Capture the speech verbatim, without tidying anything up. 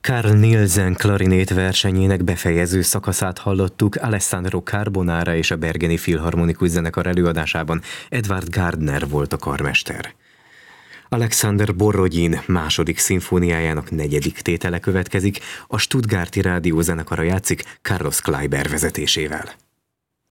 Carl Nielsen klarinét versenyének befejező szakaszát hallottuk Alessandro Carbonara és a Bergeni Filharmonikus Zenekar előadásában. Edvard Gardner volt a karmester. Alexander Borodin második szimfóniájának negyedik tétele következik, a Stuttgarti Rádió zenekara játszik Carlos Kleiber vezetésével.